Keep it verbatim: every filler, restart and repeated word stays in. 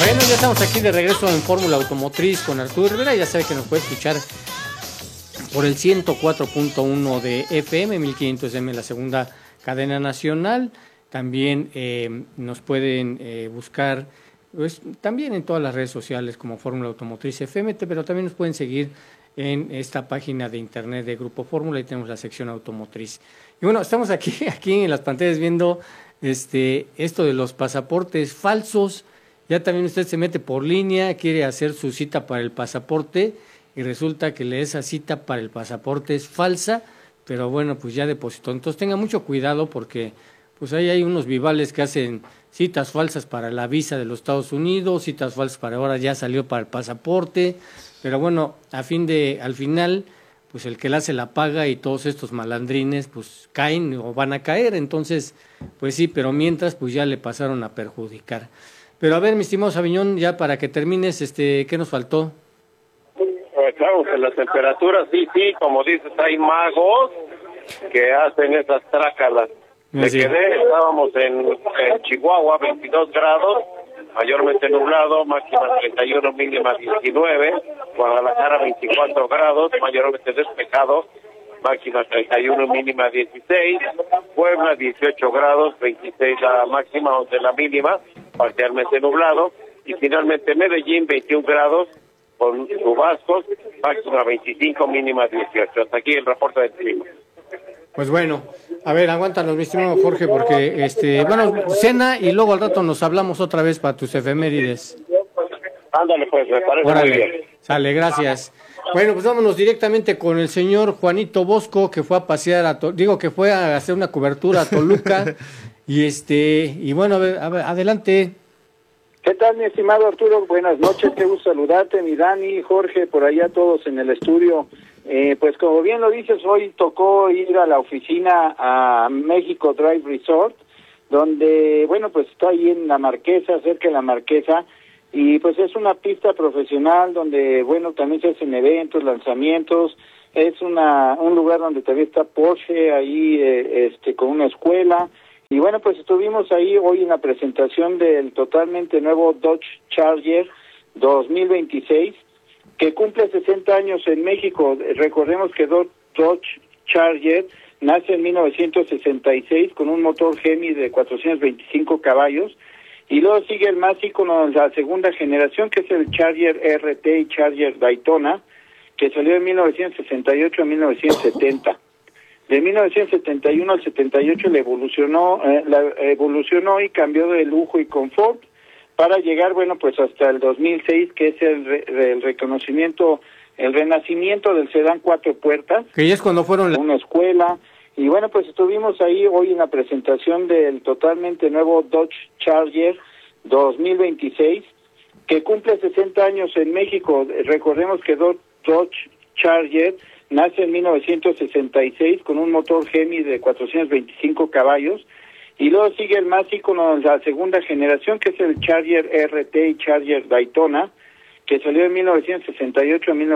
Bueno, ya estamos aquí de regreso en Fórmula Automotriz con Arturo Rivera. Ya sabe que nos puede escuchar por el ciento cuatro punto uno de F M, mil quinientos M, la segunda cadena nacional. También eh, nos pueden eh, buscar pues, también en todas las redes sociales como Fórmula Automotriz F M, pero también nos pueden seguir en esta página de internet de Grupo Fórmula y tenemos la sección automotriz. Y bueno, estamos aquí, aquí en las pantallas viendo este, esto de los pasaportes falsos. Ya también usted se mete por línea, quiere hacer su cita para el pasaporte y resulta que esa cita para el pasaporte es falsa, pero bueno, pues ya depositó. Entonces tenga mucho cuidado porque pues ahí hay unos vivales que hacen citas falsas para la visa de los Estados Unidos, citas falsas para ahora ya salió para el pasaporte, pero bueno, a fin de, al final, pues el que la hace la paga y todos estos malandrines pues caen o van a caer, entonces pues sí, pero mientras pues ya le pasaron a perjudicar. Pero a ver, mi estimado Sabiñón, ya para que termines, este, ¿qué nos faltó? Pues claro, que las temperaturas, sí, sí, como dices, hay magos que hacen esas trácalas. Me sí. quedé, estábamos en, en Chihuahua, veintidós grados, mayormente nublado, máxima treinta y uno, mínima diecinueve, Guadalajara veinticuatro grados, mayormente despejado, máxima treinta y uno, mínima dieciséis, Puebla dieciocho grados, veintiséis la máxima, once la mínima, parcialmente nublado, y finalmente Medellín veintiún grados, con chubascos, máxima veinticinco, mínima dieciocho. Hasta aquí el reporte del clima. Pues bueno, a ver, aguántanos, mi estimado Jorge, porque, este, bueno, cena y luego al rato nos hablamos otra vez para tus efemérides. Ándale, pues, me parece Órale, muy bien. Sale, gracias. Bueno, pues vámonos directamente con el señor Juanito Bosco, que fue a pasear a, to- digo que fue a hacer una cobertura a Toluca, y este, y bueno, a ver, a ver, adelante. ¿Qué tal, mi estimado Arturo? Buenas noches, qué gusto saludarte, mi Dani, Jorge, por allá todos en el estudio. Eh, pues como bien lo dices, hoy tocó ir a la oficina a México Drive Resort, donde, bueno, pues está ahí en La Marquesa, cerca de La Marquesa, y pues es una pista profesional donde, bueno, también se hacen eventos, lanzamientos, es una un lugar donde también está Porsche, ahí eh, este con una escuela. Y bueno, pues estuvimos ahí hoy en la presentación del totalmente nuevo Dodge Charger dos mil veintiséis, que cumple sesenta años en México. Recordemos que Dodge Charger nace en mil novecientos sesenta y seis con un motor Hemi de cuatrocientos veinticinco caballos, y luego sigue el más ícono de la segunda generación, que es el Charger R T y Charger Daytona, que salió en mil novecientos sesenta y ocho a mil novecientos setenta. De mil novecientos setenta y uno al setenta y ocho le evolucionó, eh, la evolucionó y cambió de lujo y confort para llegar, bueno, pues hasta el dos mil seis, que es el, re, el reconocimiento, el renacimiento del sedán cuatro puertas. Que ya es cuando fueron la... una escuela. Y bueno, pues estuvimos ahí hoy en la presentación del totalmente nuevo Dodge Charger dos mil veintiséis, que cumple sesenta años en México. Recordemos que Dodge Charger nace en mil novecientos sesenta y seis con un motor Hemi de cuatrocientos veinticinco caballos, y luego sigue el más ícono de la segunda generación, que es el Charger R T y Charger Daytona, que salió en mil novecientos sesenta y ocho a mil novecientos